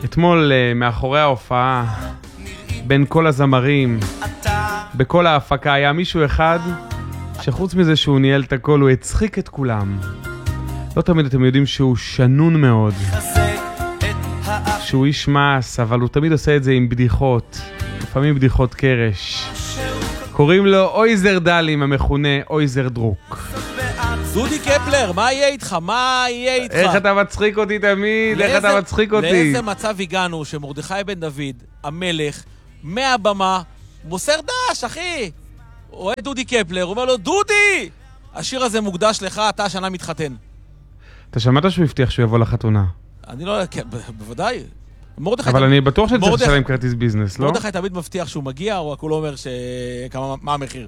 אתמול מאחורי ההופעה, בין כל הזמרים, בכל ההפקה, היה מישהו אחד שחוץ מזה שהוא ניהל את הכל, הוא הצחיק את כולם. לא תמיד אתם יודעים שהוא שנון מאוד, שהוא איש מס, אבל הוא תמיד עושה את זה עם בדיחות, לפעמים בדיחות קרש. קוראים לו אויזר דלים, המכונה אויזר דרוק. דודי קפלר, מה יהיה איתך? מה יהיה איתך? איך אתה מצחיק אותי תמיד? איך אתה מצחיק אותי? לאיזה מצב הגענו שמרדכי בן דוד, המלך, מהבמה, מוסר דש, אחי. רואה דודי קפלר, הוא אומר לו, דודי! השיר הזה מוקדש לך, אתה השנה מתחתן. אתה שמעת שהוא הבטיח שהוא יבוא לחתונה? אני לא... כן, בוודאי. אבל אני בטוח שצריך לשלם כרטיס ביזנס, לא? מרדכי תמיד מבטיח שהוא מגיע, או הוא לא אומר מה המחיר.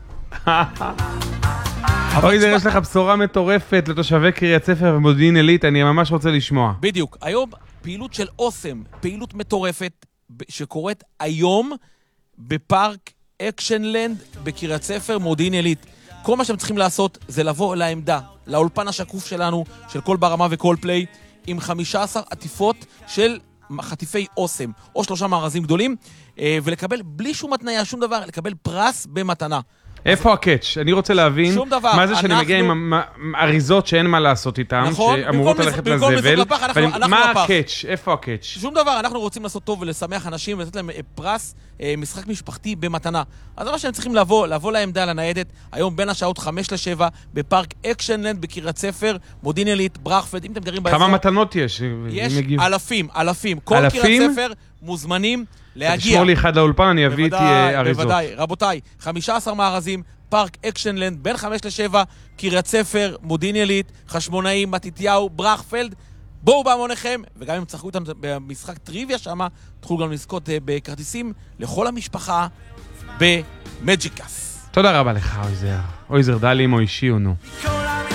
אוי, יש לך בשורה מטורפת לתושבי קריית ספר ומודיעין עילית, אני ממש רוצה לשמוע. בדיוק. היום פעילות של אוסם, פעילות מטורפת שקורית היום בפארק אקשנלנד בקריית ספר מודיעין עילית. כל מה שאתם צריכים לעשות זה לבוא לעמדה, לאולפן השקוף שלנו, של כל ברמה וכל פליי, עם 15 עטיפות של חטיפי אוסם, או 3 מארזים גדולים, ולקבל בלי שום התניה, שום דבר, לקבל פרס במתנה. איפה הקאץ'? אני רוצה להבין מה זה שאני מגיע עם אריזות שאין מה לעשות איתן, שאמורות ללכת לזבל. מה הקאץ'? איפה הקאץ'? שום דבר, אנחנו רוצים לעשות טוב ולשמח אנשים ולתת להם פרס משחק משפחתי במתנה. אז מה שהם צריכים לבוא לעמדה, לניידת, היום בין השעות 5 ל-7 בפארק אקשנלנד בקריית ספר, מודיעין עילית, ברכפלד, אם אתם גרים באזור. כמה מתנות יש? יש אלפים. כל קריית ספר מוזמנים להגיע. תשמור לי אחד לאולפן, אני אביא איתי אריזות. בוודאי, רבותיי, 15 מארזים, פארק אקשנלנד, בין 5 ל-7, קריית ספר, מודיעין עילית, חשמונאים, מתתיהו, ברכפלד. בואו בהמוניכם, וגם אם תשחקו איתם במשחק טריוויה שם, תוכלו גם לזכות בכרטיסים לכל המשפחה במג'יקס. תודה רבה לך, אויזר דלים או אישי או נו.